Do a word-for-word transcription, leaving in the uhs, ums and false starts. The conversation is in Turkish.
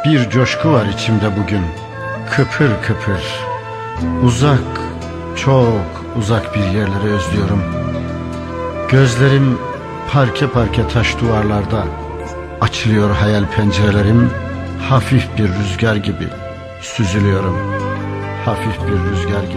Bir coşku var içimde bugün, kıpır kıpır. Uzak, çok uzak bir yerleri özlüyorum. Gözlerim parke parke taş duvarlarda. Açılıyor hayal pencerelerim. Hafif bir rüzgar gibi süzülüyorum. Hafif bir rüzgar gibi.